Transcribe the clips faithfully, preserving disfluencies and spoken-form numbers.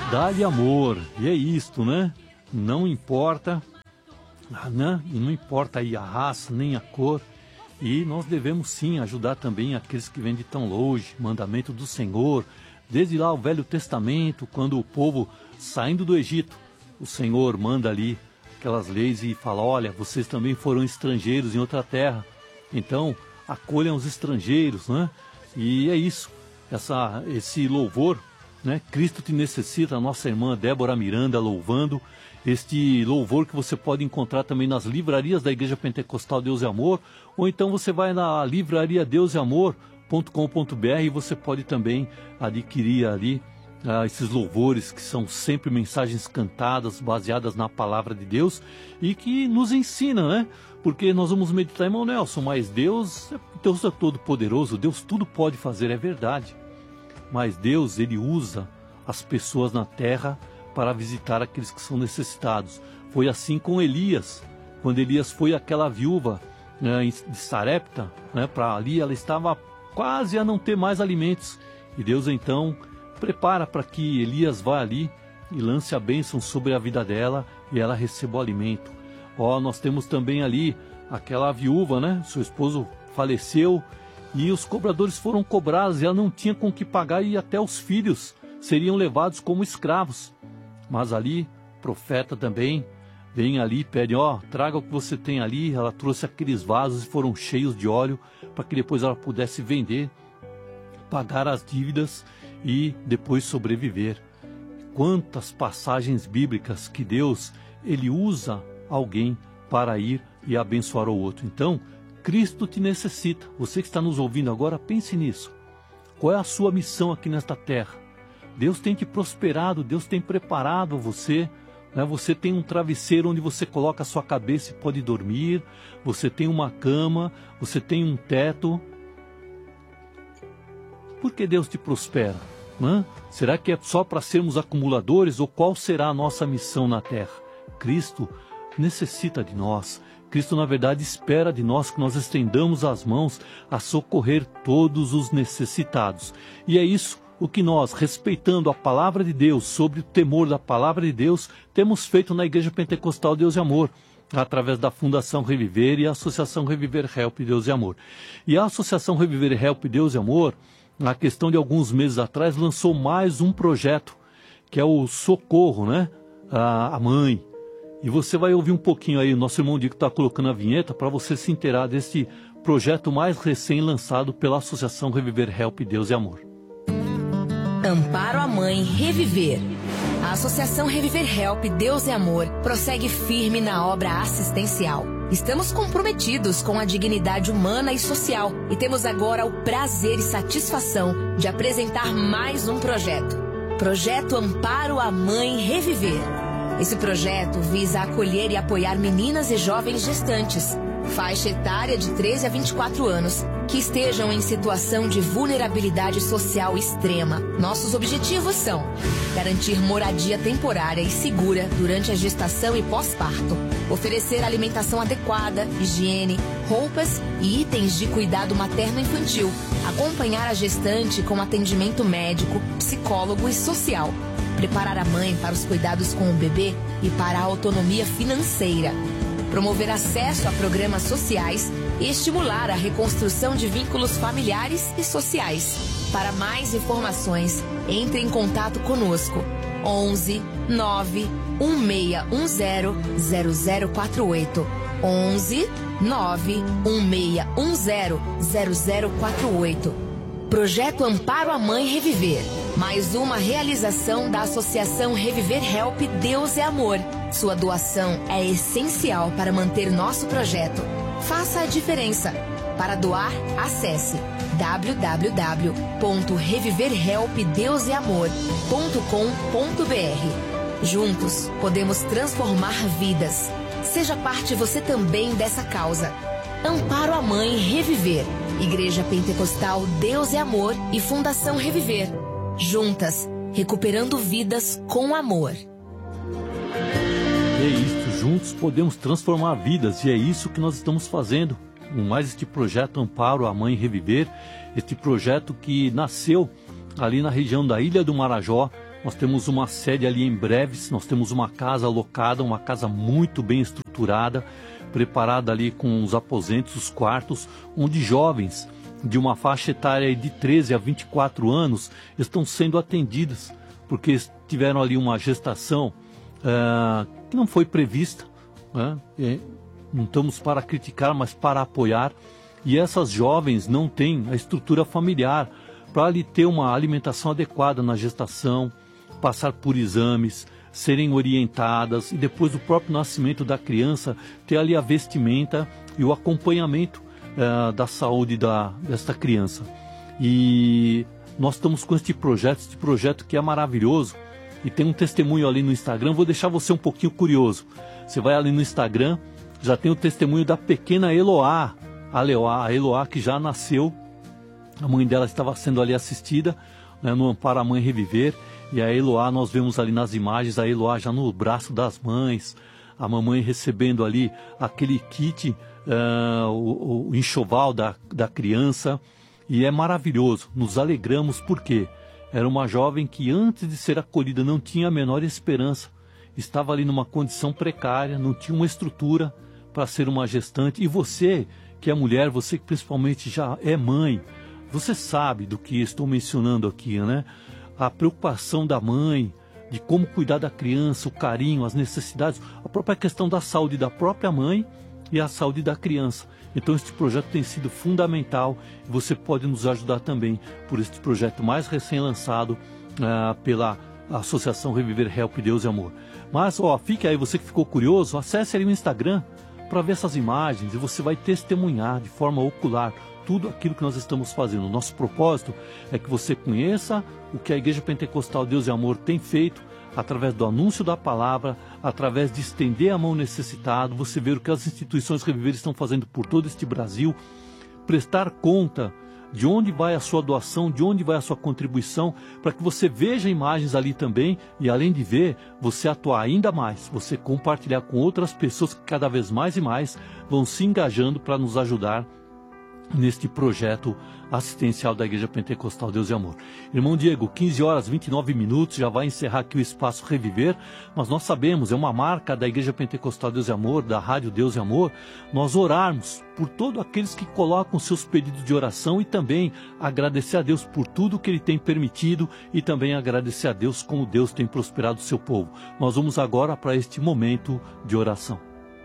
Dá-lhe amor, e é isto, né? Não importa, né? E não importa aí a raça, nem a cor, e nós devemos sim ajudar também aqueles que vêm de tão longe, mandamento do Senhor, desde lá o Velho Testamento, quando o povo saindo do Egito, o Senhor manda ali aquelas leis e fala, olha, vocês também foram estrangeiros em outra terra, então acolham os estrangeiros, né? E é isso, essa, esse louvor, né? Cristo te necessita, a nossa irmã Débora Miranda louvando, este louvor que você pode encontrar também nas livrarias da Igreja Pentecostal Deus e Amor, ou então você vai na livraria deus e amor ponto com ponto br e você pode também adquirir ali ah, esses louvores que são sempre mensagens cantadas, baseadas na palavra de Deus e que nos ensina, né? Porque nós vamos meditar, irmão Nelson, mas Deus, Deus é todo poderoso, Deus tudo pode fazer, é verdade. Mas Deus, Ele usa as pessoas na terra para visitar aqueles que são necessitados. Foi assim com Elias, quando Elias foi àquela viúva, né, de Sarepta, né, para ali ela estava quase a não ter mais alimentos. E Deus então prepara para que Elias vá ali e lance a bênção sobre a vida dela e ela receba o alimento. Ó, nós temos também ali aquela viúva, né? Seu esposo faleceu e os cobradores foram cobrados e ela não tinha com que pagar e até os filhos seriam levados como escravos. Mas ali, o profeta também vem ali e pede, ó, traga o que você tem ali. Ela trouxe aqueles vasos e foram cheios de óleo para que depois ela pudesse vender, pagar as dívidas e depois sobreviver. Quantas passagens bíblicas que Deus, Ele usa alguém para ir e abençoar o outro. Então, Cristo te necessita. Você que está nos ouvindo agora, pense nisso. Qual é a sua missão aqui nesta terra? Deus tem te prosperado, Deus tem preparado você, né? Você tem um travesseiro onde você coloca a sua cabeça e pode dormir, você tem uma cama, você tem um teto. Por que Deus te prospera? Né? Será que é só para sermos acumuladores ou qual será a nossa missão na terra? Cristo necessita de nós. Cristo, na verdade, espera de nós que nós estendamos as mãos a socorrer todos os necessitados. E é isso o que nós, respeitando a palavra de Deus, sobre o temor da palavra de Deus, temos feito na Igreja Pentecostal Deus e Amor, através da Fundação Reviver e a Associação Reviver Help Deus e Amor. E a Associação Reviver Help Deus e Amor, na questão de alguns meses atrás, lançou mais um projeto, que é o Socorro, né? A, a Mãe. E você vai ouvir um pouquinho aí, o nosso irmão Dico está colocando a vinheta para você se inteirar desse projeto mais recém-lançado pela Associação Reviver Help Deus e Amor. Amparo à Mãe Reviver. A Associação Reviver Help Deus e Amor prossegue firme na obra assistencial. Estamos comprometidos com a dignidade humana e social e temos agora o prazer e satisfação de apresentar mais um projeto. Projeto Amparo à Mãe Reviver. Esse projeto visa acolher e apoiar meninas e jovens gestantes, faixa etária de treze a vinte e quatro anos, que estejam em situação de vulnerabilidade social extrema. Nossos objetivos são garantir moradia temporária e segura durante a gestação e pós-parto, oferecer alimentação adequada, higiene, roupas e itens de cuidado materno-infantil, acompanhar a gestante com atendimento médico, psicólogo e social, preparar a mãe para os cuidados com o bebê e para a autonomia financeira, promover acesso a programas sociais e estimular a reconstrução de vínculos familiares e sociais. Para mais informações, entre em contato conosco. onze nove um seis um zero zero zero quatro oito. onze nove um seis um zero zero zero quatro oito. Projeto Amparo à Mãe Reviver. Mais uma realização da Associação Reviver Help Deus e Amor. Sua doação é essencial para manter nosso projeto. Faça a diferença. Para doar, acesse w w w ponto reviver help deus e amor ponto com ponto b r. Juntos, podemos transformar vidas. Seja parte você também dessa causa. Amparo à Mãe Reviver. Igreja Pentecostal Deus e Amor e Fundação Reviver. Juntas, recuperando vidas com amor. É isso, juntos podemos transformar vidas e é isso que nós estamos fazendo. Com mais este projeto Amparo à Mãe Reviver, este projeto que nasceu ali na região da Ilha do Marajó, Nós temos uma sede ali em Breves, nós temos uma casa alocada, uma casa muito bem estruturada, preparada ali com os aposentos, os quartos, onde jovens de uma faixa etária de treze a vinte e quatro anos estão sendo atendidas, porque tiveram ali uma gestação uh, que não foi prevista, né? E não estamos para criticar, mas para apoiar, e essas jovens não têm a estrutura familiar para ali ter uma alimentação adequada na gestação, passar por exames, serem orientadas e depois do próprio nascimento da criança ter ali a vestimenta e o acompanhamento uh, da saúde da, desta criança. E nós estamos com este projeto, este projeto que é maravilhoso, e tem um testemunho ali no Instagram. Vou deixar você um pouquinho curioso. Você vai ali no Instagram, já tem o testemunho da pequena Eloá, a Eloá, a Eloá que já nasceu, a mãe dela estava sendo ali assistida, né, no Amparo à Mãe Reviver. E a Eloá, nós vemos ali nas imagens, a Eloá já no braço das mães, a mamãe recebendo ali aquele kit, uh, o, o enxoval da, da criança. E é maravilhoso, nos alegramos porque era uma jovem que antes de ser acolhida não tinha a menor esperança. Estava ali numa condição precária, não tinha uma estrutura para ser uma gestante. E você, que é mulher, você que principalmente já é mãe, você sabe do que estou mencionando aqui, né? A preocupação da mãe, de como cuidar da criança, o carinho, as necessidades, a própria questão da saúde da própria mãe e a saúde da criança. Então este projeto tem sido fundamental e você pode nos ajudar também por este projeto mais recém-lançado uh, pela Associação Reviver Help Deus e Amor. Mas ó, fique aí, você que ficou curioso, acesse ali o Instagram para ver essas imagens e você vai testemunhar de forma ocular tudo aquilo que nós estamos fazendo. O nosso propósito é que você conheça o que a Igreja Pentecostal Deus e Amor tem feito através do anúncio da palavra, através de estender a mão necessitado, você ver o que as instituições Reviver estão fazendo por todo este Brasil, prestar conta de onde vai a sua doação, de onde vai a sua contribuição, para que você veja imagens ali também e, além de ver, você atuar ainda mais, você compartilhar com outras pessoas que cada vez mais e mais vão se engajando para nos ajudar neste projeto assistencial da Igreja Pentecostal Deus e Amor. Irmão Diego, quinze horas e vinte e nove minutos, já vai encerrar aqui o Espaço Reviver, mas nós sabemos, é uma marca da Igreja Pentecostal Deus e Amor, da Rádio Deus e Amor, nós orarmos por todos aqueles que colocam seus pedidos de oração e também agradecer a Deus por tudo que Ele tem permitido e também agradecer a Deus como Deus tem prosperado o seu povo. Nós vamos agora para este momento de oração.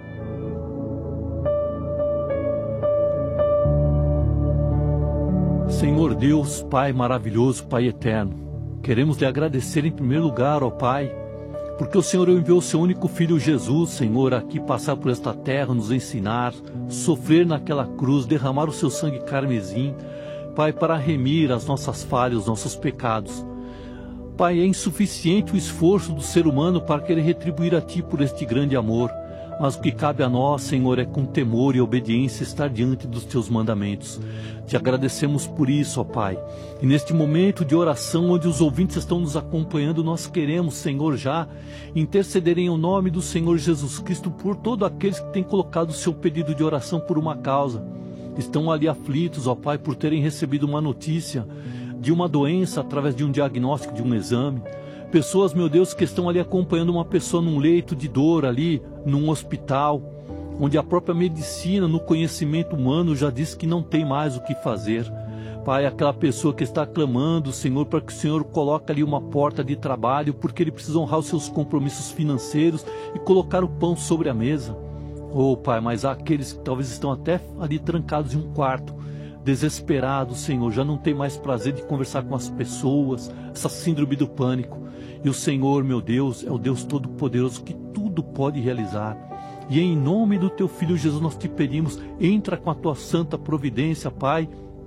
Senhor Deus, Pai maravilhoso, Pai eterno, queremos lhe agradecer em primeiro lugar, ó Pai, porque o Senhor enviou o seu único Filho Jesus, Senhor, aqui passar por esta terra, nos ensinar, sofrer naquela cruz, derramar o seu sangue carmesim, Pai, para remir as nossas falhas, os nossos pecados. Pai, é insuficiente o esforço do ser humano para querer retribuir a Ti por este grande amor, mas o que cabe a nós, Senhor, é com temor e obediência estar diante dos Teus mandamentos. Te agradecemos por isso, ó Pai. E neste momento de oração, onde os ouvintes estão nos acompanhando, nós queremos, Senhor, já interceder em nome do Senhor Jesus Cristo por todos aqueles que têm colocado o seu pedido de oração por uma causa. Estão ali aflitos, ó Pai, por terem recebido uma notícia de uma doença através de um diagnóstico, de um exame. Pessoas, meu Deus, que estão ali acompanhando uma pessoa num leito de dor ali, num hospital, onde a própria medicina, no conhecimento humano, já diz que não tem mais o que fazer. Pai, aquela pessoa que está clamando, Senhor, para que o Senhor coloque ali uma porta de trabalho, porque ele precisa honrar os seus compromissos financeiros e colocar o pão sobre a mesa. Oh, Pai, mas há aqueles que talvez estão até ali trancados em um quarto, desesperados, Senhor, já não tem mais prazer de conversar com as pessoas, essa síndrome do pânico. E o Senhor, meu Deus, é o Deus Todo-Poderoso que tudo pode realizar. E em nome do Teu Filho Jesus nós te pedimos, entra com a Tua santa providência, Pai,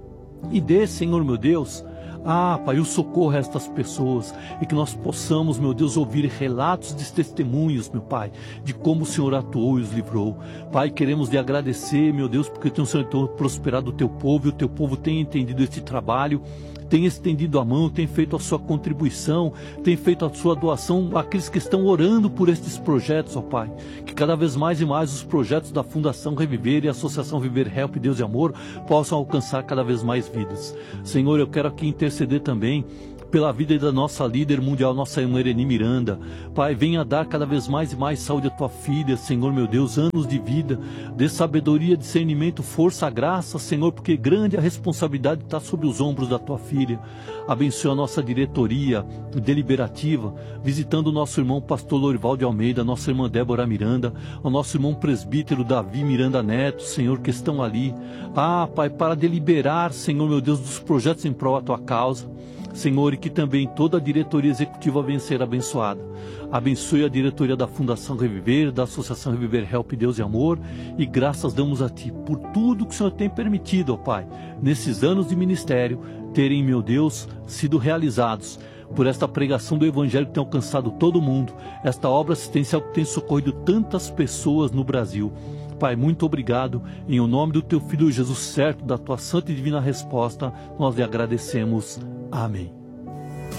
e dê, Senhor, meu Deus, ah, Pai, o socorro a estas pessoas, e que nós possamos, meu Deus, ouvir relatos de testemunhos, meu Pai, de como o Senhor atuou e os livrou. Pai, queremos lhe agradecer, meu Deus, porque o Senhor tem prosperado o Teu povo, e o Teu povo tem entendido este trabalho, tem estendido a mão, tem feito a sua contribuição, tem feito a sua doação àqueles que estão orando por estes projetos, ó Pai. Que cada vez mais e mais os projetos da Fundação Reviver e a Associação Reviver Help Deus e Amor possam alcançar cada vez mais vidas. Senhor, eu quero aqui interceder também pela vida da nossa líder mundial, nossa irmã Ereni Miranda. Pai, venha dar cada vez mais e mais saúde à tua filha, Senhor meu Deus, anos de vida, de sabedoria, discernimento, força, graça, Senhor, porque grande a responsabilidade está sobre os ombros da tua filha. Abençoa a nossa diretoria deliberativa, visitando o nosso irmão pastor Lorival de Almeida, nossa irmã Débora Miranda, o nosso irmão presbítero Davi Miranda Neto, Senhor, que estão ali. Ah, Pai, para deliberar, Senhor meu Deus, dos projetos em prol da tua causa. Senhor, e que também toda a diretoria executiva venha ser abençoada. Abençoe a diretoria da Fundação Reviver, da Associação Reviver Help Deus e Amor, e graças damos a Ti por tudo que o Senhor tem permitido, ó Pai, nesses anos de ministério, terem, meu Deus, sido realizados, por esta pregação do Evangelho que tem alcançado todo mundo, esta obra assistencial que tem socorrido tantas pessoas no Brasil. Pai, muito obrigado, em o nome do Teu Filho Jesus certo, da Tua santa e divina resposta, nós lhe agradecemos. Amém.